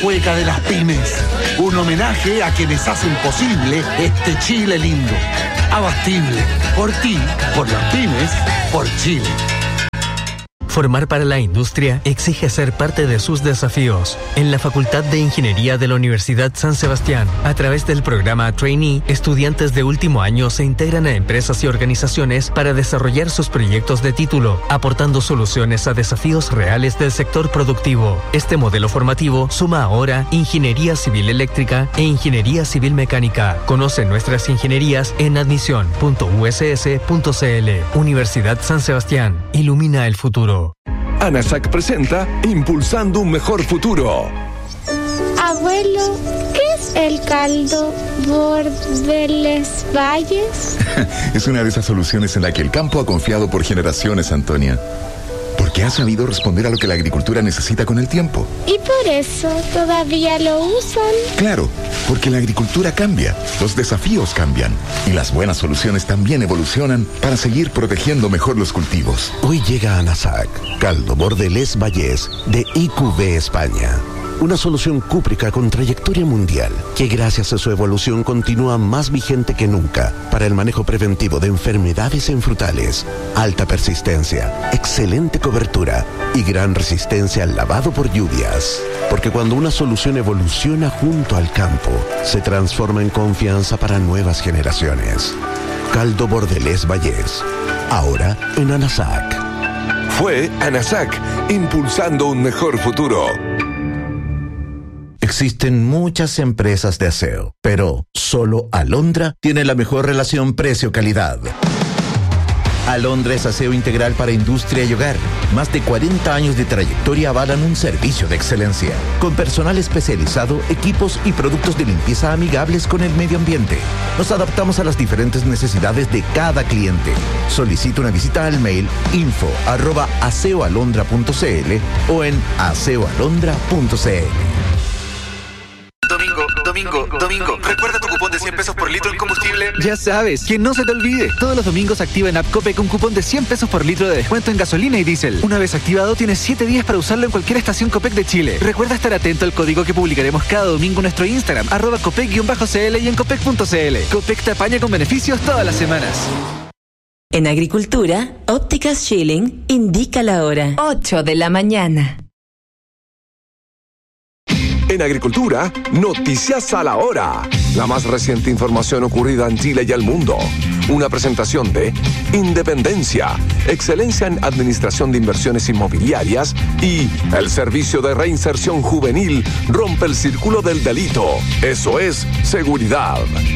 cueca de las pymes. Un homenaje a quienes hacen posible este Chile lindo. Abastible. Por ti, por las pymes, por Chile. Formar para la industria exige ser parte de sus desafíos. En la Facultad de Ingeniería de la Universidad San Sebastián, a través del programa Trainee, estudiantes de último año se integran a empresas y organizaciones para desarrollar sus proyectos de título, aportando soluciones a desafíos reales del sector productivo. Este modelo formativo suma ahora Ingeniería Civil Eléctrica e Ingeniería Civil Mecánica. Conoce nuestras ingenierías en admisión.uss.cl. Universidad San Sebastián. Ilumina el futuro. ANASAC presenta Impulsando un Mejor Futuro. Abuelo, ¿qué es el caldo Bordeles Valles? Es una de esas soluciones en la que el campo ha confiado por generaciones, Antonia. Porque ha sabido responder a lo que la agricultura necesita con el tiempo. ¿Y por eso todavía lo usan? Claro, porque la agricultura cambia, los desafíos cambian y las buenas soluciones también evolucionan para seguir protegiendo mejor los cultivos. Hoy llega a ANASAC, caldo Bordeles Valles de IQV España. Una solución cúprica con trayectoria mundial que gracias a su evolución continúa más vigente que nunca para el manejo preventivo de enfermedades en frutales, alta persistencia, excelente cobertura y gran resistencia al lavado por lluvias. Porque cuando una solución evoluciona junto al campo, se transforma en confianza para nuevas generaciones. Caldo Bordeles Valles, ahora en ANASAC. Fue ANASAC, impulsando un mejor futuro. Existen muchas empresas de aseo, pero solo Alondra tiene la mejor relación precio-calidad. Alondra es aseo integral para industria y hogar. Más de 40 años de trayectoria avalan un servicio de excelencia, con personal especializado, equipos y productos de limpieza amigables con el medio ambiente. Nos adaptamos a las diferentes necesidades de cada cliente. Solicita una visita al mail info@aseoalondra.cl o en aseoalondra.cl. Domingo, ¿recuerda tu cupón de 100 pesos por litro en combustible? Ya sabes, que no se te olvide. Todos los domingos activa en App Copec un cupón de 100 pesos por litro de descuento en gasolina y diésel. Una vez activado, tienes 7 días para usarlo en cualquier estación Copec de Chile. Recuerda estar atento al código que publicaremos cada domingo en nuestro Instagram, @Copec_CL y en Copec.cl. Copec te apaña con beneficios todas las semanas. En Agricultura, Ópticas Schilling indica la hora. 8 de la mañana. En Agricultura, noticias a la hora. La más reciente información ocurrida en Chile y el mundo. Una presentación de Independencia, excelencia en administración de inversiones inmobiliarias y el servicio de reinserción juvenil rompe el círculo del delito. Eso es seguridad.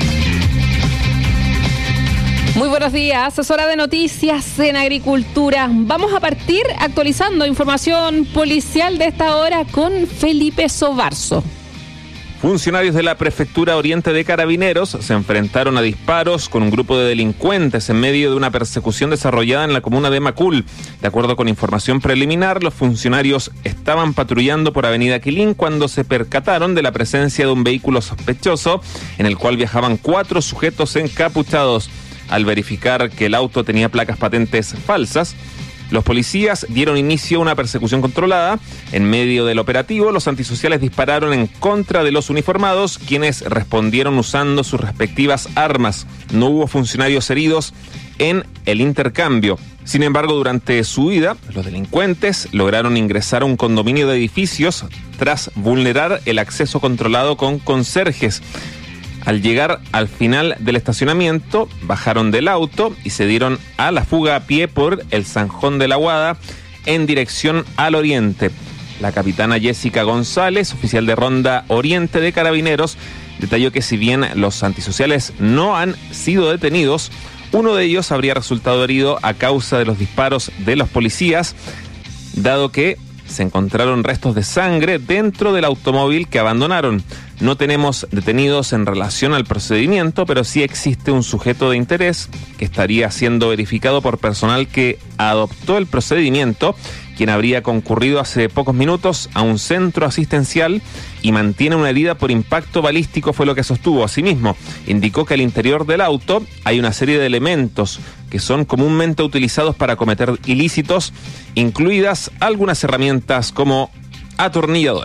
Muy buenos días, es hora de noticias en Agricultura. Vamos a partir actualizando información policial de esta hora con Felipe Sobarzo. Funcionarios de la Prefectura Oriente de Carabineros se enfrentaron a disparos con un grupo de delincuentes en medio de una persecución desarrollada en la comuna de Macul. De acuerdo con información preliminar, los funcionarios estaban patrullando por Avenida Quilín cuando se percataron de la presencia de un vehículo sospechoso en el cual viajaban 4 sujetos encapuchados. Al verificar que el auto tenía placas patentes falsas, los policías dieron inicio a una persecución controlada. En medio del operativo, los antisociales dispararon en contra de los uniformados, quienes respondieron usando sus respectivas armas. No hubo funcionarios heridos en el intercambio. Sin embargo, durante su huida, los delincuentes lograron ingresar a un condominio de edificios tras vulnerar el acceso controlado con conserjes. Al llegar al final del estacionamiento, bajaron del auto y se dieron a la fuga a pie por el Zanjón de la Guada en dirección al oriente. La capitana Jessica González, oficial de Ronda Oriente de Carabineros, detalló que si bien los antisociales no han sido detenidos, uno de ellos habría resultado herido a causa de los disparos de los policías, dado que se encontraron restos de sangre dentro del automóvil que abandonaron. No tenemos detenidos en relación al procedimiento, pero sí existe un sujeto de interés que estaría siendo verificado por personal que adoptó el procedimiento, quien habría concurrido hace pocos minutos a un centro asistencial y mantiene una herida por impacto balístico, fue lo que sostuvo. Asimismo, indicó que al interior del auto hay una serie de elementos que son comúnmente utilizados para cometer ilícitos, incluidas algunas herramientas como atornilladores.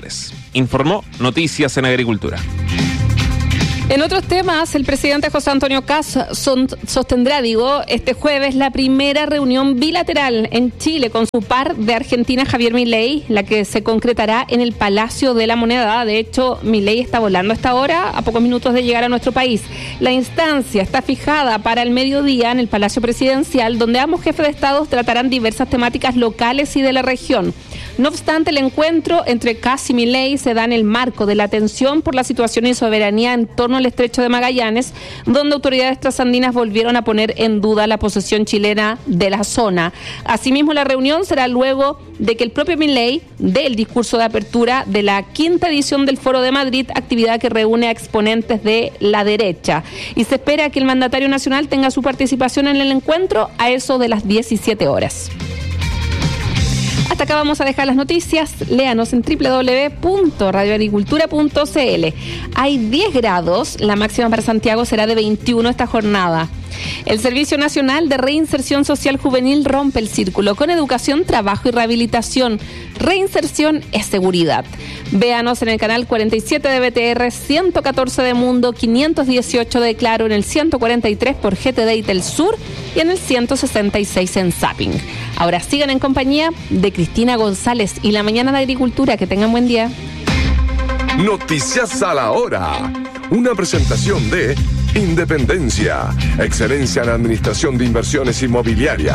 informó Noticias en Agricultura. En otros temas, el presidente José Antonio Kast sostendrá, este jueves la primera reunión bilateral en Chile con su par de Argentina, Javier Milei, la que se concretará en el Palacio de la Moneda. De hecho, Milei está volando a esta hora, a pocos minutos de llegar a nuestro país. La instancia está fijada para el mediodía en el Palacio Presidencial, donde ambos jefes de Estado tratarán diversas temáticas locales y de la región. No obstante, el encuentro entre Kast y Milei se da en el marco de la tensión por la situación y soberanía en torno al Estrecho de Magallanes, donde autoridades trasandinas volvieron a poner en duda la posesión chilena de la zona. Asimismo, la reunión será luego de que el propio Milei dé el discurso de apertura de la 5ª edición del Foro de Madrid, actividad que reúne a exponentes de la derecha. Y se espera que el mandatario nacional tenga su participación en el encuentro a eso de las 17 horas. Hasta acá vamos a dejar las noticias. Léanos en www.radioagricultura.cl. Hay 10 grados, la máxima para Santiago será de 21 esta jornada. El Servicio Nacional de Reinserción Social Juvenil rompe el círculo con educación, trabajo y rehabilitación. Reinserción es seguridad. Véanos en el canal 47 de BTR, 114 de Mundo, 518 de Claro, en el 143 por GTD y Telsur y en el 166 en Zapping. Ahora sigan en compañía de Cristina González y La Mañana de Agricultura. Que tengan buen día. Noticias a la hora. Una presentación de Independencia, excelencia en administración de inversiones inmobiliarias.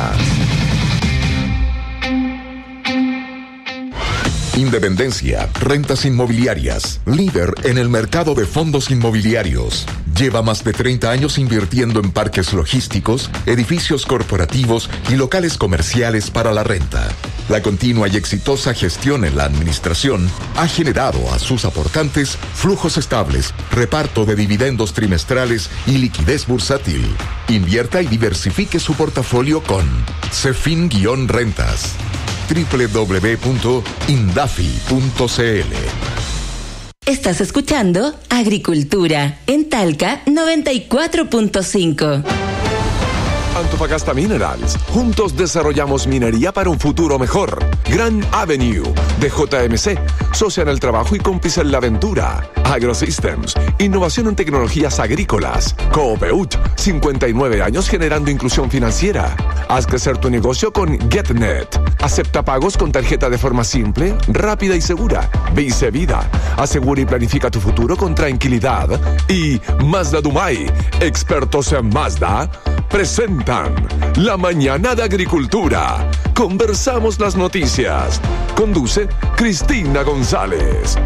Independencia, rentas inmobiliarias, líder en el mercado de fondos inmobiliarios. Lleva más de 30 años invirtiendo en parques logísticos, edificios corporativos y locales comerciales para la renta. La continua y exitosa gestión en la administración ha generado a sus aportantes flujos estables, reparto de dividendos trimestrales y liquidez bursátil. Invierta y diversifique su portafolio con Cefin-Rentas. www.indafi.cl. Estás escuchando Agricultura en Talca 94.5. Antofagasta Minerals. Juntos desarrollamos minería para un futuro mejor. Grand Avenue de JMC. Socia en el trabajo y cómplice en la aventura. AgroSystems. Innovación en tecnologías agrícolas. Coopeut. 59 años generando inclusión financiera. Haz crecer tu negocio con GetNet. Acepta pagos con tarjeta de forma simple, rápida y segura. Vice Vida. Asegura y planifica tu futuro con tranquilidad. Y Mazda Dumay. Expertos en Mazda presentan La Mañana de Agricultura. Conversamos las noticias. Conduce Cristina González.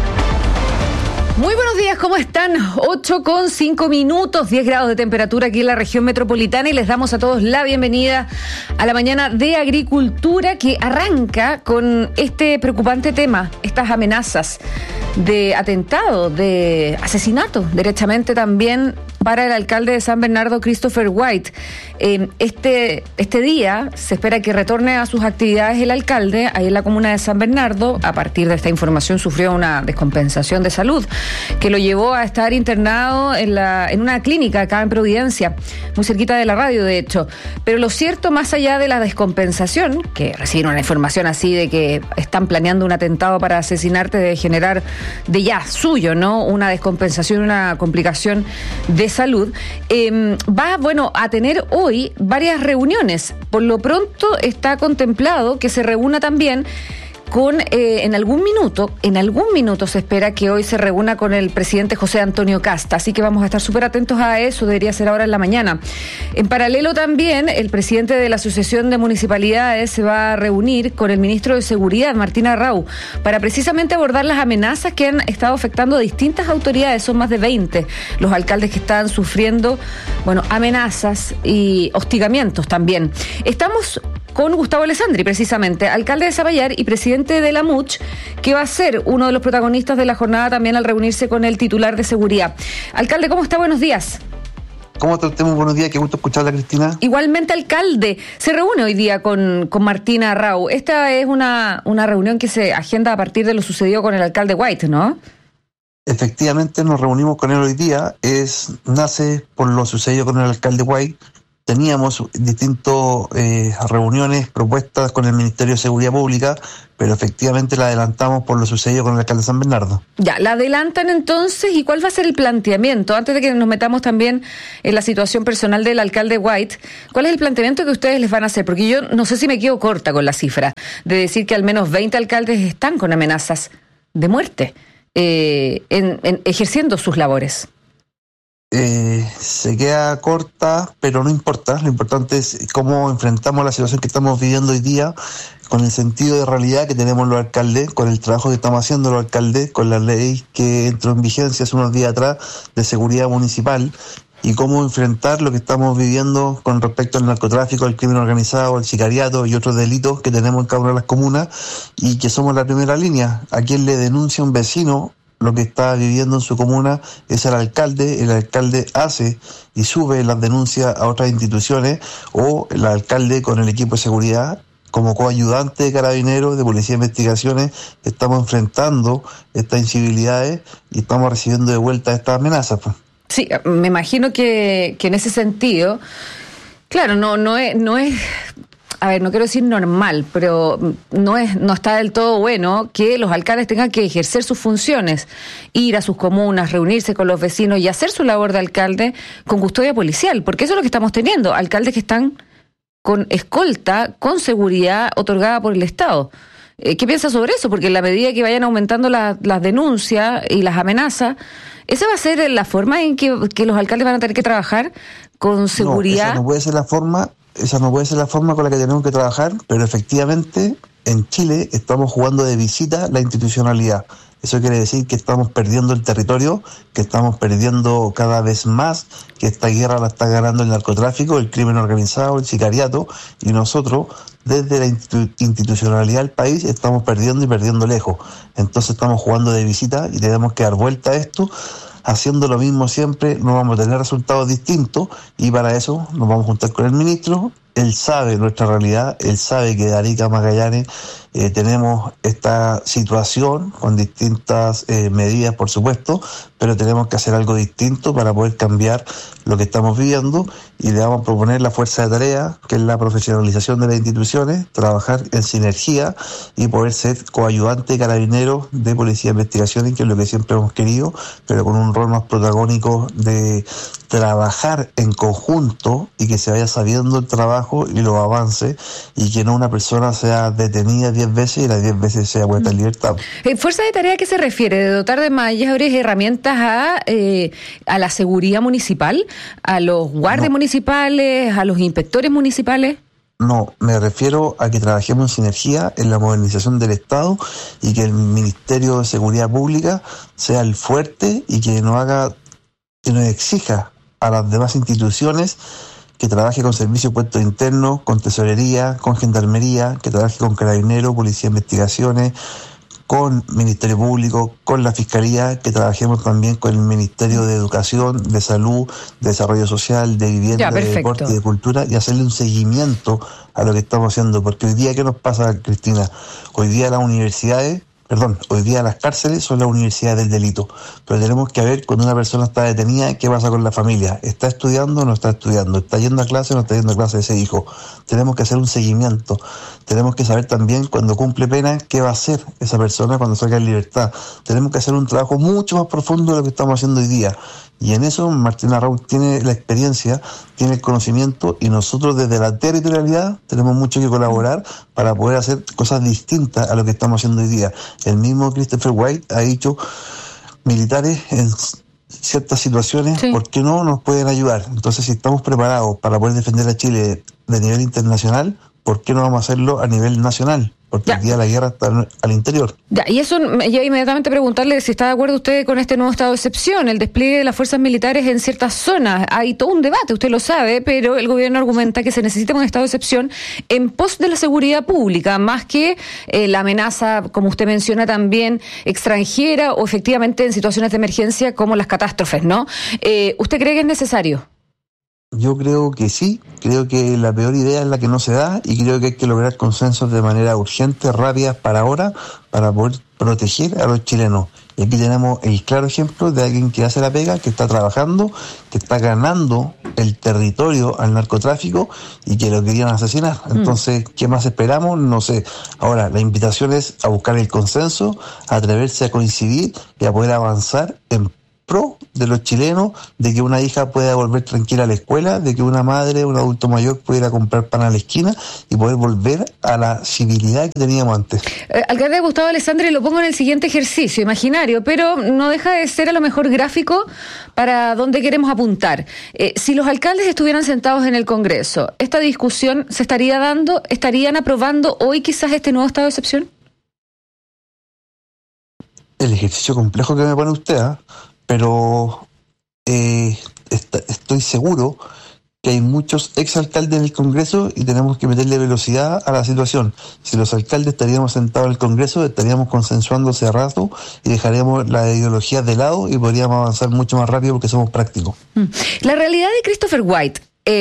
Muy buenos días, ¿cómo están? 8:05, 10 grados de temperatura aquí en la región metropolitana y les damos a todos la bienvenida a la Mañana de Agricultura, que arranca con este preocupante tema, estas amenazas de atentado, de asesinato, derechamente también para el alcalde de San Bernardo, Christopher White. Este día se espera que retorne a sus actividades el alcalde ahí en la comuna de San Bernardo. A partir de esta información sufrió una descompensación de salud que lo llevó a estar internado en una clínica acá en Providencia, muy cerquita de la radio de hecho. Pero lo cierto, más allá de la descompensación, que recibieron una información así de que están planeando un atentado para asesinarte, de generar de ya suyo, ¿no?, una descompensación, una complicación de salud, va, a tener hoy varias reuniones. Por lo pronto está contemplado que se reúna también con, en algún minuto se espera que hoy se reúna con el presidente José Antonio Kast, así que vamos a estar súper atentos a eso, debería ser ahora en la mañana. En paralelo también, el presidente de la Asociación de Municipalidades se va a reunir con el ministro de Seguridad, Martín Arrau, para precisamente abordar las amenazas que han estado afectando a distintas autoridades. Son más de 20 los alcaldes que están sufriendo, amenazas y hostigamientos también. Estamos con Gustavo Alessandri, precisamente, alcalde de Zapallar y presidente de la MUCH, que va a ser uno de los protagonistas de la jornada también al reunirse con el titular de seguridad. Alcalde, ¿cómo está? Buenos días. ¿Cómo está usted? Muy buenos días, qué gusto escucharla, Cristina. Igualmente, alcalde, se reúne hoy día con Martín Arrau. Esta es una reunión que se agenda a partir de lo sucedido con el alcalde White, ¿no? Efectivamente, nos reunimos con él hoy día. Nace por lo sucedido con el alcalde White, teníamos distintas reuniones propuestas con el Ministerio de Seguridad Pública, pero efectivamente la adelantamos por lo sucedido con el alcalde de San Bernardo. Ya, la adelantan entonces, ¿y cuál va a ser el planteamiento? Antes de que nos metamos también en la situación personal del alcalde White, ¿cuál es el planteamiento que ustedes les van a hacer? Porque yo no sé si me quedo corta con la cifra de decir que al menos 20 alcaldes están con amenazas de muerte ejerciendo sus labores. Se queda corta, pero no importa. Lo importante es cómo enfrentamos la situación que estamos viviendo hoy día, con el sentido de realidad que tenemos los alcaldes, con el trabajo que estamos haciendo los alcaldes, con la ley que entró en vigencia hace unos días atrás de seguridad municipal, y cómo enfrentar lo que estamos viviendo con respecto al narcotráfico, al crimen organizado, al sicariato y otros delitos que tenemos en cada una de las comunas, y que somos la primera línea. A quien le denuncia un vecino lo que está viviendo en su comuna es el alcalde hace y sube las denuncias a otras instituciones, o el alcalde con el equipo de seguridad como coayudante de carabineros, de policía de investigaciones, estamos enfrentando estas incivilidades y estamos recibiendo de vuelta estas amenazas. Sí, me imagino que en ese sentido, claro, no es a ver, no quiero decir normal, pero no está del todo bueno que los alcaldes tengan que ejercer sus funciones, ir a sus comunas, reunirse con los vecinos y hacer su labor de alcalde con custodia policial, porque eso es lo que estamos teniendo, alcaldes que están con escolta, con seguridad otorgada por el Estado. ¿Qué piensas sobre eso? Porque en la medida que vayan aumentando las denuncias y las amenazas, ¿esa va a ser la forma en que los alcaldes van a tener que trabajar con seguridad? No, esa no puede ser la forma con la que tenemos que trabajar, pero efectivamente en Chile estamos jugando de visita la institucionalidad. Eso quiere decir que estamos perdiendo el territorio, que estamos perdiendo cada vez más, que esta guerra la está ganando el narcotráfico, el crimen organizado, el sicariato, y nosotros, desde la institucionalidad del país, estamos perdiendo y perdiendo lejos. Entonces estamos jugando de visita y tenemos que dar vuelta a esto. Haciendo lo mismo siempre no vamos a tener resultados distintos, y para eso nos vamos a juntar con el ministro. Él sabe nuestra realidad, él sabe que de Arica a Magallanes tenemos esta situación con distintas medidas, por supuesto, pero tenemos que hacer algo distinto para poder cambiar lo que estamos viviendo, y le vamos a proponer la fuerza de tarea, que es la profesionalización de las instituciones, trabajar en sinergia y poder ser coayudante de carabineros, de policía de investigaciones, que es lo que siempre hemos querido, pero con un rol más protagónico de trabajar en conjunto y que se vaya sabiendo el trabajo y los avances, y que no una persona sea detenida 10 veces y las 10 veces sea puesta en libertad. ¿Fuerza de tarea a qué se refiere? ¿De dotar de mayores herramientas a la seguridad municipal, a los guardias municipales, a los inspectores municipales? No, me refiero a que trabajemos en sinergia en la modernización del Estado, y que el Ministerio de Seguridad Pública sea el fuerte y que nos exija a las demás instituciones que trabaje con servicios puestos internos, con tesorería, con gendarmería, que trabaje con carabineros, policía de investigaciones, con Ministerio Público, con la Fiscalía, que trabajemos también con el Ministerio de Educación, de Salud, de Desarrollo Social, de Vivienda, de Deporte y de Cultura, y hacerle un seguimiento a lo que estamos haciendo. Porque hoy día, ¿qué nos pasa, Cristina? Hoy día hoy día las cárceles son las universidades del delito, pero tenemos que ver cuando una persona está detenida, qué pasa con la familia. ¿Está estudiando o no está estudiando? ¿Está yendo a clase o no está yendo a clase ese hijo? Tenemos que hacer un seguimiento. Tenemos que saber también cuando cumple pena qué va a hacer esa persona cuando salga en libertad. Tenemos que hacer un trabajo mucho más profundo de lo que estamos haciendo hoy día. Y en eso Martina Raúl tiene la experiencia, tiene el conocimiento, y nosotros desde la territorialidad tenemos mucho que colaborar para poder hacer cosas distintas a lo que estamos haciendo hoy día. El mismo Christopher White ha dicho, militares en ciertas situaciones, ¿por qué no nos pueden ayudar? Entonces, si estamos preparados para poder defender a Chile de nivel internacional, ¿por qué no vamos a hacerlo a nivel nacional? Porque el día de la guerra está al interior. Y eso me lleva inmediatamente a preguntarle si está de acuerdo usted con este nuevo estado de excepción, el despliegue de las fuerzas militares en ciertas zonas. Hay todo un debate, usted lo sabe, pero el gobierno argumenta que se necesita un estado de excepción en pos de la seguridad pública, más que la amenaza, como usted menciona también, extranjera, o efectivamente en situaciones de emergencia como las catástrofes, ¿no? ¿Usted cree que es necesario? Yo creo que sí, creo que la peor idea es la que no se da, y creo que hay que lograr consensos de manera urgente, rápida, para ahora, para poder proteger a los chilenos. Y aquí tenemos el claro ejemplo de alguien que hace la pega, que está trabajando, que está ganando el territorio al narcotráfico y que lo querían asesinar. Entonces, ¿qué más esperamos? No sé. Ahora, la invitación es a buscar el consenso, a atreverse a coincidir y a poder avanzar en pro de los chilenos, de que una hija pueda volver tranquila a la escuela, de que una madre, un adulto mayor pueda ir a comprar pan a la esquina y poder volver a la civilidad que teníamos antes. Alcalde Gustavo Alessandri, lo pongo en el siguiente ejercicio imaginario, pero no deja de ser a lo mejor gráfico para dónde queremos apuntar. Si los alcaldes estuvieran sentados en el Congreso, ¿esta discusión se estaría dando? ¿Estarían aprobando hoy quizás este nuevo estado de excepción? El ejercicio complejo que me pone usted, pero estoy seguro que hay muchos exalcaldes en el Congreso y tenemos que meterle velocidad a la situación. Si los alcaldes estaríamos sentados en el Congreso, estaríamos consensuando hace rato y dejaríamos la ideología de lado y podríamos avanzar mucho más rápido porque somos prácticos. La realidad de Christopher White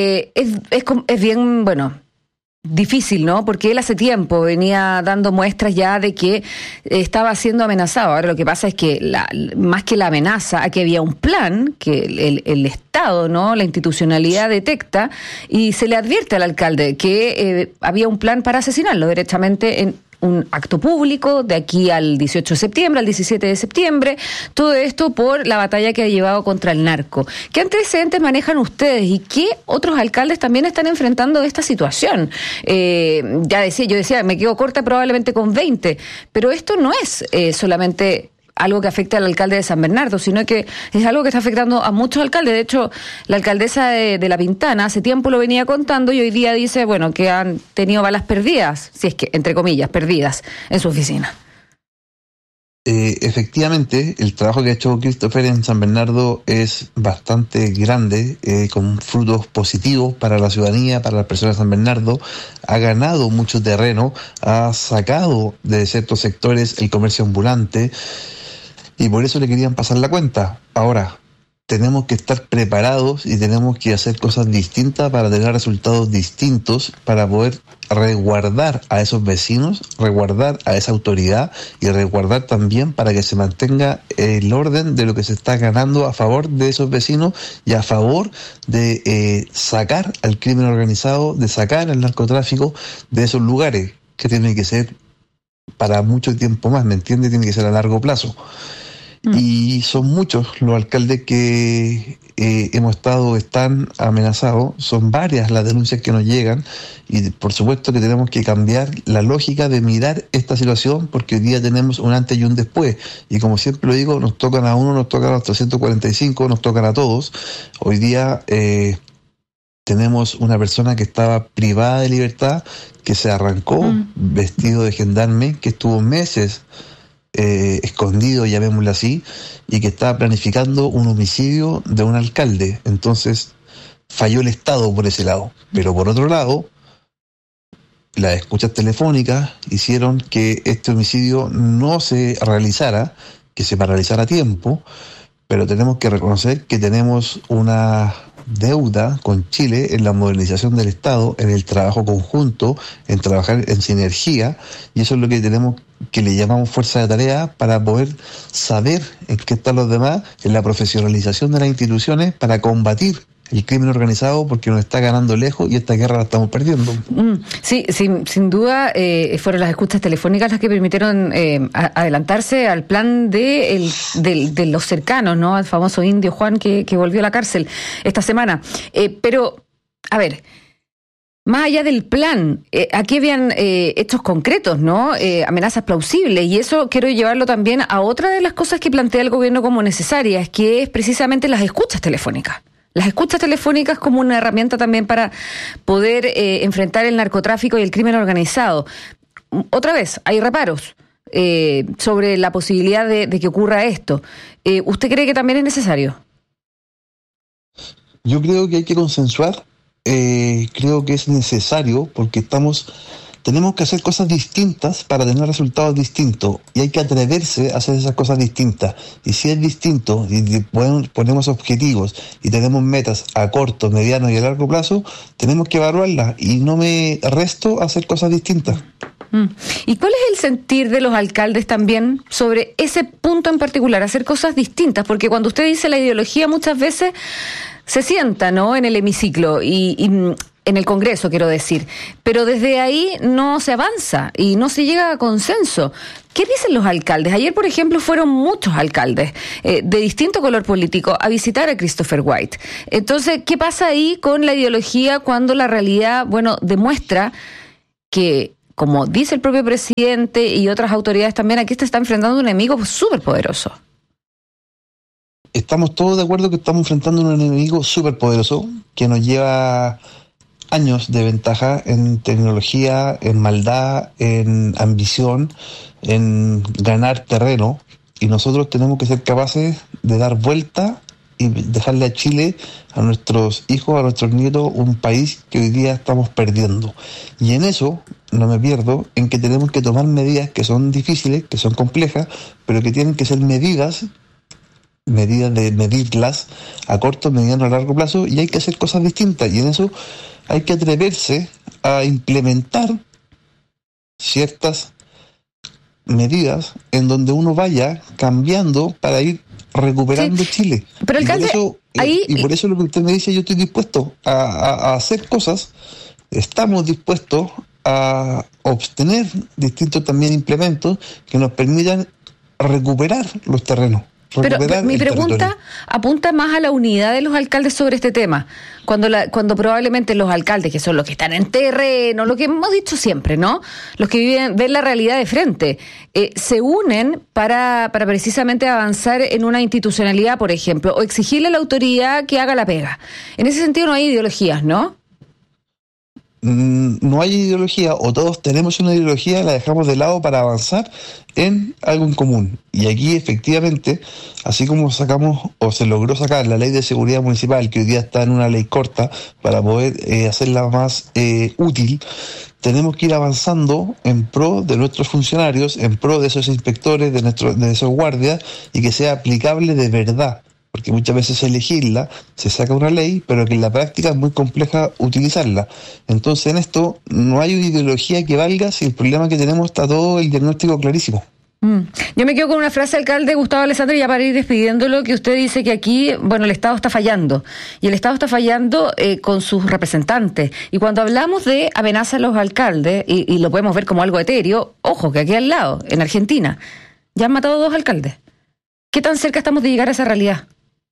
es bien, difícil, ¿no? Porque él hace tiempo venía dando muestras ya de que estaba siendo amenazado. Ahora lo que pasa es que más que la amenaza, aquí había un plan que el Estado, ¿no? La institucionalidad detecta y se le advierte al alcalde que había un plan para asesinarlo derechamente en un acto público de aquí al 18 de septiembre, al 17 de septiembre, todo esto por la batalla que ha llevado contra el narco. ¿Qué antecedentes manejan ustedes y qué otros alcaldes también están enfrentando esta situación? Yo decía, me quedo corta probablemente con 20, pero esto no es solamente algo que afecta al alcalde de San Bernardo, sino que es algo que está afectando a muchos alcaldes. De hecho, la alcaldesa de La Pintana hace tiempo lo venía contando y hoy día dice, que han tenido balas perdidas, si es que, entre comillas, perdidas en su oficina. Efectivamente, el trabajo que ha hecho Christopher en San Bernardo es bastante grande, con frutos positivos para la ciudadanía, para las personas de San Bernardo. Ha ganado mucho terreno, ha sacado de ciertos sectores el comercio ambulante y por eso le querían pasar la cuenta. Ahora, tenemos que estar preparados y tenemos que hacer cosas distintas para tener resultados distintos, para poder resguardar a esos vecinos, resguardar a esa autoridad y resguardar también para que se mantenga el orden de lo que se está ganando a favor de esos vecinos y a favor de sacar al crimen organizado, de sacar al narcotráfico de esos lugares, que tiene que ser para mucho tiempo más, ¿me entiende? Tiene que ser a largo plazo. Y son muchos los alcaldes que están amenazados, son varias las denuncias que nos llegan y por supuesto que tenemos que cambiar la lógica de mirar esta situación porque hoy día tenemos un antes y un después y como siempre lo digo, nos tocan a uno, nos tocan a los 345, nos tocan a todos. Hoy día tenemos una persona que estaba privada de libertad, que se arrancó vestido de gendarme, que estuvo meses escondido, llamémoslo así, y que estaba planificando un homicidio de un alcalde. Entonces falló el Estado por ese lado, pero por otro lado las escuchas telefónicas hicieron que este homicidio no se realizara, que se paralizara a tiempo, pero tenemos que reconocer que tenemos una deuda con Chile en la modernización del Estado, en el trabajo conjunto, en trabajar en sinergia, y eso es lo que tenemos, que le llamamos fuerza de tarea, para poder saber en qué están los demás, en la profesionalización de las instituciones para combatir el crimen organizado, porque nos está ganando lejos y esta guerra la estamos perdiendo. Sí, sin duda fueron las escuchas telefónicas las que permitieron adelantarse al plan de los cercanos, ¿no? Al famoso indio Juan que volvió a la cárcel esta semana. Pero, a ver, más allá del plan, aquí habían hechos concretos, ¿no? Amenazas plausibles, y eso quiero llevarlo también a otra de las cosas que plantea el gobierno como necesarias, que es precisamente las escuchas telefónicas. Las escuchas telefónicas como una herramienta también para poder enfrentar el narcotráfico y el crimen organizado. Otra vez, hay reparos sobre la posibilidad de que ocurra esto. ¿Usted cree que también es necesario? Yo creo que hay que consensuar. Creo que es necesario porque tenemos que hacer cosas distintas para tener resultados distintos y hay que atreverse a hacer esas cosas distintas. Y si es distinto y ponemos objetivos y tenemos metas a corto, mediano y a largo plazo, tenemos que evaluarlas y no me resto a hacer cosas distintas. ¿Y cuál es el sentir de los alcaldes también sobre ese punto en particular, hacer cosas distintas? Porque cuando usted dice la ideología muchas veces se sienta, ¿no?, en el hemiciclo y en el Congreso, quiero decir, pero desde ahí no se avanza y no se llega a consenso. ¿Qué dicen los alcaldes? Ayer, por ejemplo, fueron muchos alcaldes de distinto color político a visitar a Christopher White. Entonces, ¿qué pasa ahí con la ideología cuando la realidad, demuestra que, como dice el propio presidente y otras autoridades también, aquí se está enfrentando a un enemigo súper poderoso? Estamos todos de acuerdo que estamos enfrentando a un enemigo súper poderoso que nos lleva años de ventaja en tecnología, en maldad, en ambición, en ganar terreno, y nosotros tenemos que ser capaces de dar vuelta y dejarle a Chile, a nuestros hijos, a nuestros nietos, un país que hoy día estamos perdiendo. Y en eso no me pierdo en que tenemos que tomar medidas que son difíciles, que son complejas, pero que tienen que ser medidas de medirlas a corto, mediano, a largo plazo, y hay que hacer cosas distintas, y en eso hay que atreverse a implementar ciertas medidas en donde uno vaya cambiando para ir recuperando Chile. Pero alcalde, y por eso lo que usted me dice, yo estoy dispuesto a hacer cosas, estamos dispuestos a obtener distintos también implementos que nos permitan recuperar los terrenos. Pero mi pregunta apunta más a la unidad de los alcaldes sobre este tema. Cuando probablemente los alcaldes, que son los que están en terreno, lo que hemos dicho siempre, ¿no?, los que ven la realidad de frente, se unen para precisamente avanzar en una institucionalidad, por ejemplo, o exigirle a la autoridad que haga la pega. En ese sentido no hay ideologías, ¿no? No hay ideología, o todos tenemos una ideología, la dejamos de lado para avanzar en algo en común. Y aquí efectivamente, así como sacamos o se logró sacar la ley de seguridad municipal, que hoy día está en una ley corta para poder hacerla más útil, tenemos que ir avanzando en pro de nuestros funcionarios, en pro de esos inspectores, de esos guardias, y que sea aplicable de verdad. Porque muchas veces se legisla, se saca una ley, pero que en la práctica es muy compleja utilizarla. Entonces en esto no hay una ideología que valga si el problema que tenemos está todo el diagnóstico clarísimo. Yo me quedo con una frase, alcalde Gustavo Alessandri, ya para ir despidiéndolo, que usted dice que aquí, el Estado está fallando. Y el Estado está fallando con sus representantes. Y cuando hablamos de amenaza a los alcaldes, y lo podemos ver como algo etéreo, ojo, que aquí al lado, en Argentina, ya han matado 2 alcaldes. ¿Qué tan cerca estamos de llegar a esa realidad?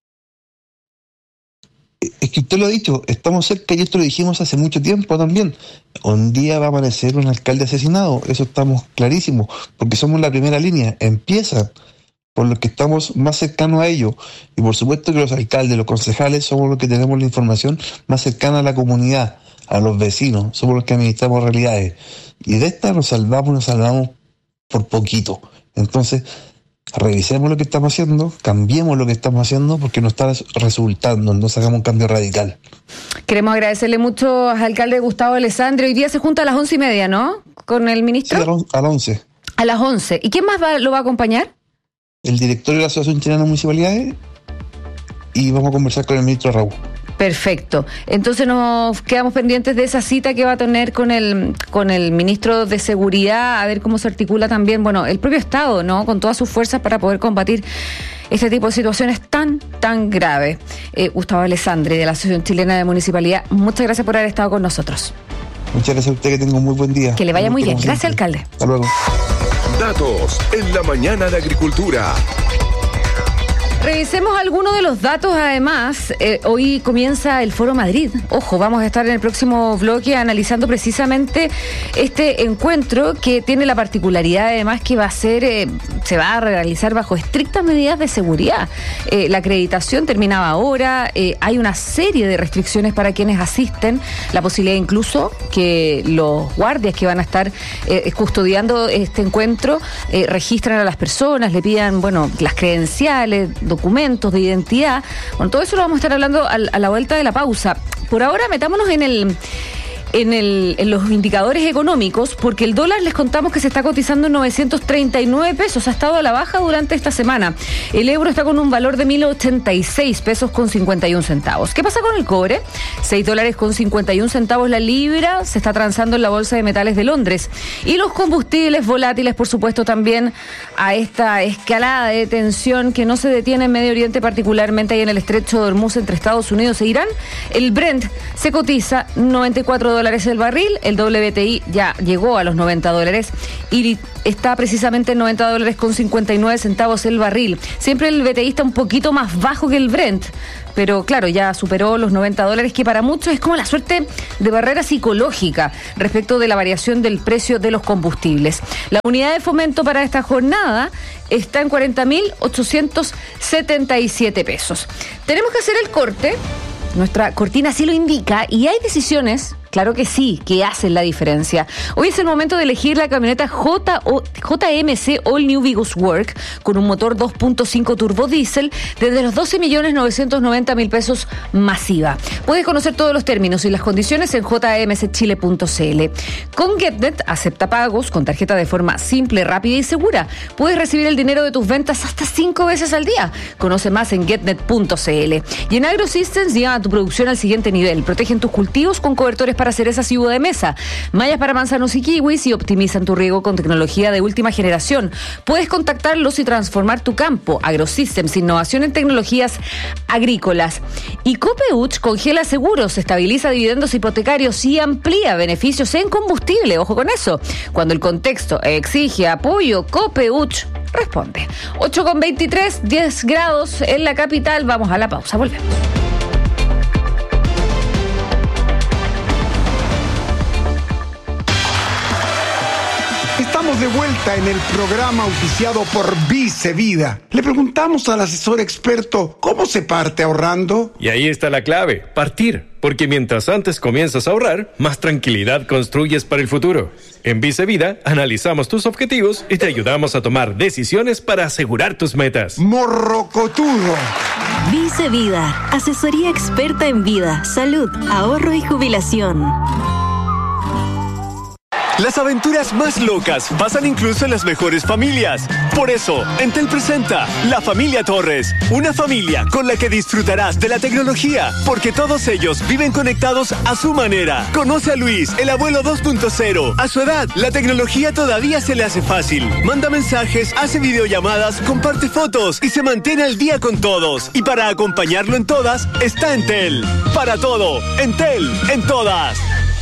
Es que usted lo ha dicho, estamos cerca, y esto lo dijimos hace mucho tiempo también. Un día va a amanecer un alcalde asesinado, eso estamos clarísimos, porque somos la primera línea. Empieza por los que estamos más cercanos a ellos, y por supuesto que los alcaldes, los concejales, somos los que tenemos la información más cercana a la comunidad, a los vecinos, somos los que administramos realidades. Y de esta nos salvamos por poquito. Entonces, revisemos lo que estamos haciendo, cambiemos lo que estamos haciendo, porque no está resultando, no hagamos un cambio radical. Queremos agradecerle mucho al alcalde Gustavo Alessandri. Hoy día se junta a las 11:30, ¿no?, con el ministro. Sí, a las 11. A las 11. ¿Y quién más lo va a acompañar? El director de la Asociación Chilena de Municipalidades, y vamos a conversar con el ministro Raúl. Perfecto. Entonces nos quedamos pendientes de esa cita que va a tener con el ministro de Seguridad, a ver cómo se articula también, el propio Estado, ¿no?, con todas sus fuerzas para poder combatir este tipo de situaciones tan graves. Gustavo Alessandri, de la Asociación Chilena de Municipalidad, muchas gracias por haber estado con nosotros. Muchas gracias a usted, que tenga un muy buen día. Que le vaya muy bien. Gracias, alcalde. Hasta luego. Datos en la mañana de Agricultura. Revisemos algunos de los datos, además. Hoy comienza el Foro Madrid. Ojo, vamos a estar en el próximo bloque analizando precisamente este encuentro, que tiene la particularidad, además, que se va a realizar bajo estrictas medidas de seguridad. La acreditación terminaba ahora, hay una serie de restricciones para quienes asisten, la posibilidad incluso que los guardias que van a estar custodiando este encuentro registran a las personas, le pidan, las credenciales, documentos de identidad. Todo eso lo vamos a estar hablando a la vuelta de la pausa. Por ahora, metámonos en en los indicadores económicos, porque el dólar les contamos que se está cotizando en 939 pesos, ha estado a la baja durante esta semana. El euro está con un valor de 1.086 pesos con 51 centavos. ¿Qué pasa con el cobre? $6 con 51 centavos la libra, se está transando en la Bolsa de Metales de Londres. Y los combustibles volátiles, por supuesto, también a esta escalada de tensión que no se detiene en Medio Oriente, particularmente ahí en el estrecho de Hormuz entre Estados Unidos e Irán. El Brent se cotiza $94 el barril, el WTI ya llegó a los $90 y está precisamente en $90 con 59 centavos el barril. Siempre el BTI está un poquito más bajo que el Brent, pero claro, ya superó los $90, que para muchos es como la suerte de barrera psicológica respecto de la variación del precio de los combustibles. La unidad de fomento para esta jornada está en 40.877 pesos. Tenemos que hacer el corte, nuestra cortina así lo indica, y hay decisiones, claro que sí, que hacen la diferencia. Hoy es el momento de elegir la camioneta JMC All New Vigus Work con un motor 2.5 turbo diésel desde los 12.990.000 pesos masiva. Puedes conocer todos los términos y las condiciones en jmschile.cl. Con GetNet acepta pagos con tarjeta de forma simple, rápida y segura. Puedes recibir el dinero de tus ventas hasta 5 veces al día. Conoce más en getnet.cl. Y en AgroSystems lleva tu producción al siguiente nivel. Protegen tus cultivos con cobertores para cerezas y uva de mesa, mallas para manzanos y kiwis, y optimizan tu riego con tecnología de última generación. Puedes contactarlos y transformar tu campo. AgroSystems, innovación en tecnologías agrícolas. Y Copeuch congela seguros, estabiliza dividendos hipotecarios y amplía beneficios en combustible. Ojo con eso. Cuando el contexto exige apoyo, Copeuch responde. 8:23, 10 grados en la capital. Vamos a la pausa, volvemos. Estamos de vuelta en el programa auspiciado por Vice Vida. Le preguntamos al asesor experto cómo se parte ahorrando. Y ahí está la clave, partir. Porque mientras antes comienzas a ahorrar, más tranquilidad construyes para el futuro. En Vice Vida analizamos tus objetivos y te ayudamos a tomar decisiones para asegurar tus metas. Morrocotudo. Vice Vida, asesoría experta en vida, salud, ahorro y jubilación. Las aventuras más locas pasan incluso en las mejores familias. Por eso, Entel presenta La Familia Torres, una familia con la que disfrutarás de la tecnología, porque todos ellos viven conectados a su manera. Conoce a Luis, el abuelo 2.0. A su edad, la tecnología todavía se le hace fácil. Manda mensajes, hace videollamadas, comparte fotos y se mantiene al día con todos. Y para acompañarlo en todas, está Entel. Para todo, Entel, en todas.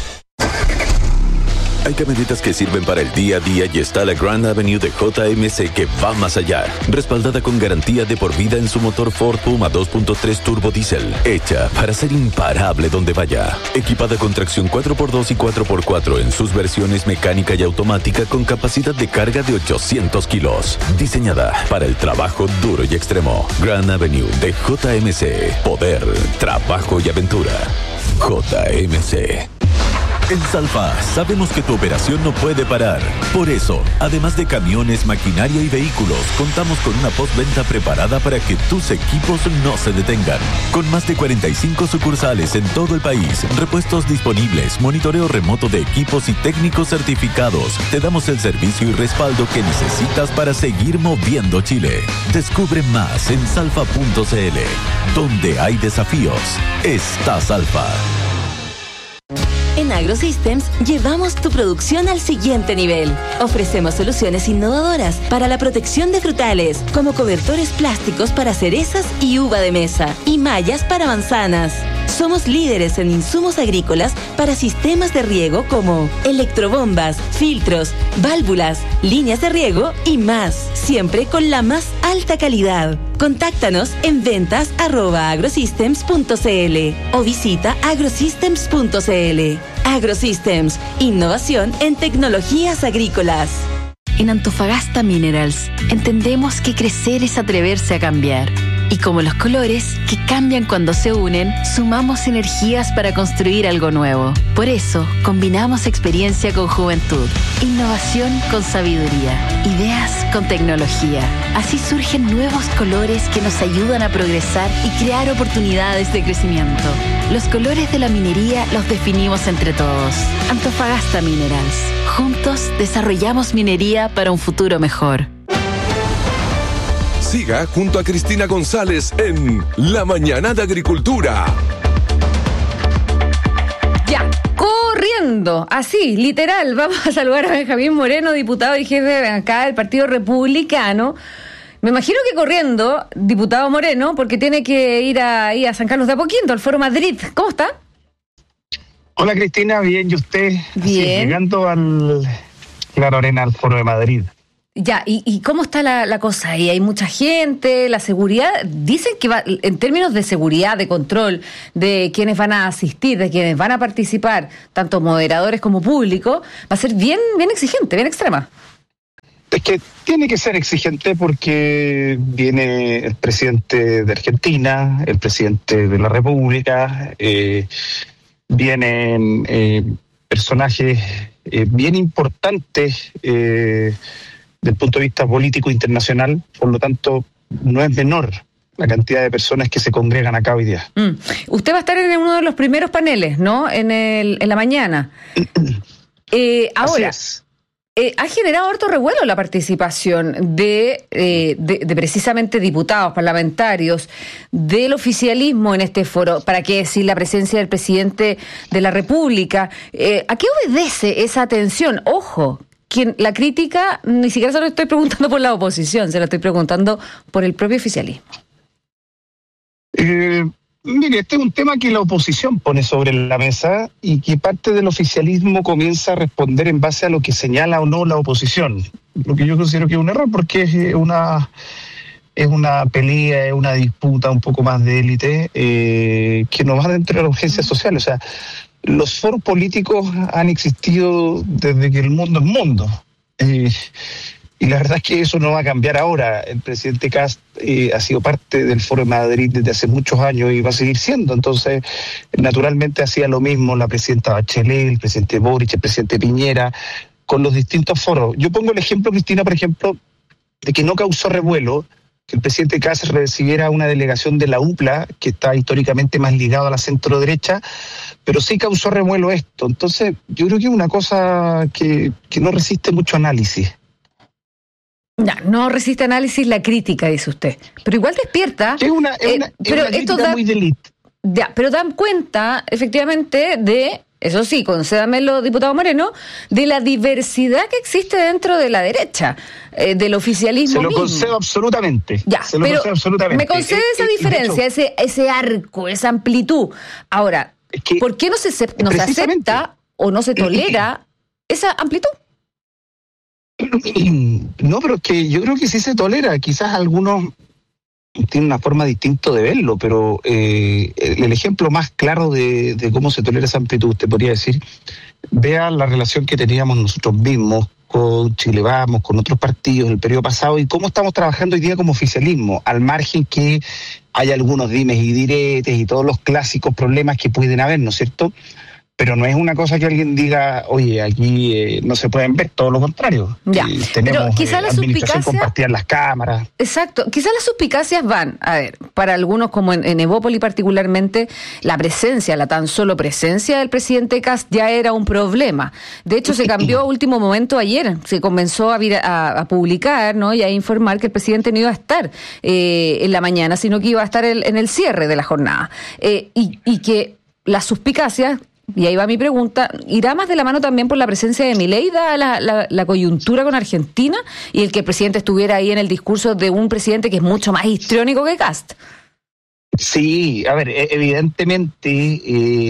Hay camionetas que sirven para el día a día y está la Grand Avenue de JMC que va más allá. Respaldada con garantía de por vida en su motor Ford Puma 2.3 turbo diésel. Hecha para ser imparable donde vaya. Equipada con tracción 4x2 y 4x4 en sus versiones mecánica y automática con capacidad de carga de 800 kilos. Diseñada para el trabajo duro y extremo. Grand Avenue de JMC. Poder, trabajo y aventura. JMC. En Salfa sabemos que tu operación no puede parar. Por eso, además de camiones, maquinaria y vehículos, contamos con una postventa preparada para que tus equipos no se detengan. Con más de 45 sucursales en todo el país, repuestos disponibles, monitoreo remoto de equipos y técnicos certificados, te damos el servicio y respaldo que necesitas para seguir moviendo Chile. Descubre más en salfa.cl. Donde hay desafíos, está Salfa. En AgroSystems llevamos tu producción al siguiente nivel. Ofrecemos soluciones innovadoras para la protección de frutales, como cobertores plásticos para cerezas y uva de mesa, y mallas para manzanas. Somos líderes en insumos agrícolas para sistemas de riego como electrobombas, filtros, válvulas, líneas de riego y más, siempre con la más alta calidad. Contáctanos en ventas@agrosystems.cl o visita agrosystems.cl. AgroSystems, innovación en tecnologías agrícolas. En Antofagasta Minerals entendemos que crecer es atreverse a cambiar. Y como los colores, que cambian cuando se unen, sumamos energías para construir algo nuevo. Por eso, combinamos experiencia con juventud, innovación con sabiduría, ideas con tecnología. Así surgen nuevos colores que nos ayudan a progresar y crear oportunidades de crecimiento. Los colores de la minería los definimos entre todos. Antofagasta Minerals. Juntos desarrollamos minería para un futuro mejor. Siga junto a Cristina González en La Mañana de Agricultura. Ya, corriendo, así, literal. Vamos a saludar a Benjamín Moreno, diputado y jefe acá del Partido Republicano. Me imagino que corriendo, diputado Moreno, porque tiene que ir ahí a San Carlos de Apoquindo, al Foro Madrid. ¿Cómo está? Hola Cristina, bien, ¿y usted? Bien. Así, llegando al Foro de Madrid. Ya, ¿y cómo está la cosa ahí? Hay mucha gente, la seguridad, dicen que va, en términos de seguridad, de control, de quienes van a asistir, de quienes van a participar, tanto moderadores como público, va a ser bien exigente, bien extrema. Es que tiene que ser exigente porque viene el presidente de Argentina, el presidente de la República, vienen personajes bien importantes del punto de vista político internacional, por lo tanto no es menor la cantidad de personas que se congregan acá hoy día. Usted va a estar en uno de los primeros paneles, ¿no? En la mañana. Ahora, ha generado harto revuelo la participación de precisamente diputados, parlamentarios, del oficialismo en este foro. ¿Para qué decir la presencia del presidente de la República? ¿A qué obedece esa atención? Ojo, la crítica ni siquiera se lo estoy preguntando por la oposición, se lo estoy preguntando por el propio oficialismo. Mire, este es un tema que la oposición pone sobre la mesa y que parte del oficialismo comienza a responder en base a lo que señala o no la oposición. Lo que yo considero que es un error porque es una pelea, es una disputa un poco más de élite que no va dentro de la urgencia social. O sea, los foros políticos han existido desde que el mundo es mundo. Y la verdad es que eso no va a cambiar ahora. El presidente Kast ha sido parte del Foro de Madrid desde hace muchos años y va a seguir siendo. Entonces, naturalmente hacía lo mismo la presidenta Bachelet, el presidente Boric, el presidente Piñera, con los distintos foros. Yo pongo el ejemplo, Cristina, por ejemplo, de que no causó revuelo que el presidente Kast recibiera una delegación de la UPLA, que está históricamente más ligado a la centro-derecha, pero sí causó revuelo esto. Entonces, yo creo que es una cosa que no resiste mucho análisis. No resiste análisis la crítica, dice usted. Pero igual despierta. Es una crítica muy de élite. Ya, pero dan cuenta, efectivamente, de, eso sí, concédamelo, diputado Moreno, de la diversidad que existe dentro de la derecha, del oficialismo. Se lo concedo absolutamente. Ya, se lo concedo absolutamente. Me concede esa diferencia, ese arco, esa amplitud. Ahora, ¿por qué no se acepta o no se tolera esa amplitud? No, pero es que yo creo que sí se tolera. Quizás algunos tienen una forma distinta de verlo, pero el ejemplo más claro de cómo se tolera esa amplitud, te podría decir, vea la relación que teníamos nosotros mismos con Chile Vamos, con otros partidos en el periodo pasado y cómo estamos trabajando hoy día como oficialismo, al margen que hay algunos dimes y diretes y todos los clásicos problemas que pueden haber, ¿no es cierto? Pero no es una cosa que alguien diga, oye, aquí no se pueden ver, todo lo contrario. Ya, tenemos pero quizás la suspicacia compartida en las cámaras. Exacto, quizás las suspicacias van, a ver, para algunos como en Evópoli particularmente, la presencia, la tan solo presencia del presidente Kast ya era un problema. De hecho, se cambió a último momento ayer, se comenzó a publicar, ¿no? Y a informar que el presidente no iba a estar en la mañana, sino que iba a estar en el cierre de la jornada. Y que las suspicacias, y ahí va mi pregunta, ¿irá más de la mano también por la presencia de Milei, dada la coyuntura con Argentina, y el que el presidente estuviera ahí en el discurso de un presidente que es mucho más histriónico que Kast? Sí, a ver, evidentemente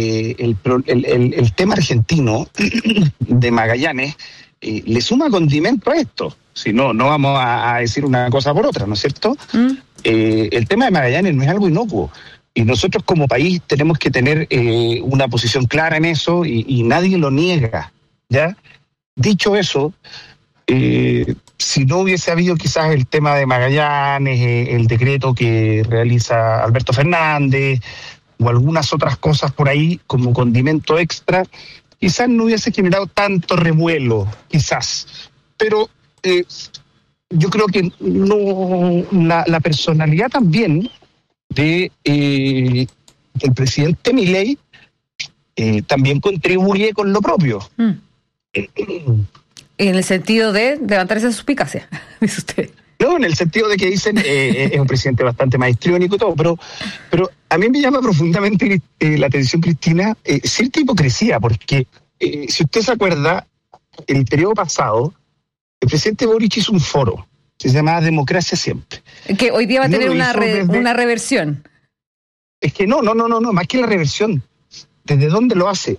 el tema argentino de Magallanes le suma condimento a esto. Si no vamos a decir una cosa por otra, ¿no es cierto? El tema de Magallanes no es algo inocuo. Y nosotros como país tenemos que tener una posición clara en eso y nadie lo niega, ¿ya? Dicho eso, si no hubiese habido quizás el tema de Magallanes, el decreto que realiza Alberto Fernández, o algunas otras cosas por ahí como condimento extra, quizás no hubiese generado tanto revuelo, quizás. Pero yo creo que no, la personalidad también del presidente Milei también contribuye con lo propio. En el sentido de levantar esa suspicacia, dice usted. No, en el sentido de que dicen es un presidente bastante más histriónico y todo, pero a mí me llama profundamente la atención, Cristina, cierta hipocresía, porque si usted se acuerda, el periodo pasado, el presidente Boric hizo un foro, se llamaba Democracia Siempre. Que hoy día va a tener una reversión. Es que no, más que la reversión. ¿Desde dónde lo hace?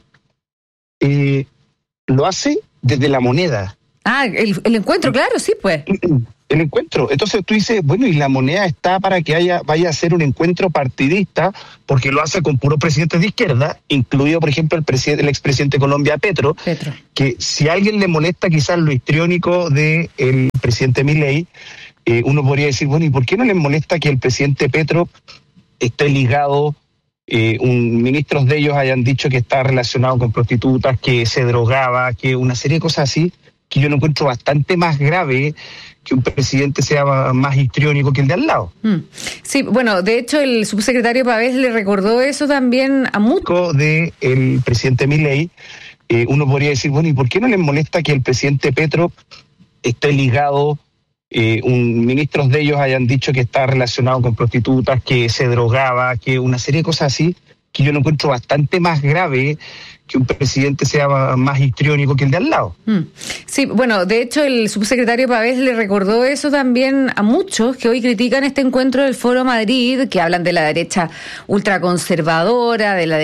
Lo hace desde la moneda. Ah, el encuentro, claro, sí, pues. El encuentro. Entonces tú dices, bueno, y la moneda está para que vaya a ser un encuentro partidista, porque lo hace con puros presidentes de izquierda, incluido, por ejemplo, el expresidente de Colombia, Petro, que si a alguien le molesta quizás lo histriónico del presidente Milei, uno podría decir, bueno, ¿y por qué no les molesta que el presidente Petro esté ligado, ministros de ellos hayan dicho que está relacionado con prostitutas, que se drogaba, que una serie de cosas así, que yo lo encuentro bastante más grave que un presidente sea más histriónico que el de al lado. Sí, bueno, de hecho el subsecretario Pavés le recordó eso también a muchos. Del presidente Milei, uno podría decir, bueno, ¿y por qué no les molesta que el presidente Petro esté ligado, ministros de ellos hayan dicho que está relacionado con prostitutas, que se drogaba, que una serie de cosas así, que yo lo encuentro bastante más grave que un presidente sea más histriónico que el de al lado. Sí, bueno, de hecho el subsecretario Pavés le recordó eso también a muchos que hoy critican este encuentro del Foro Madrid, que hablan de la derecha ultraconservadora, de la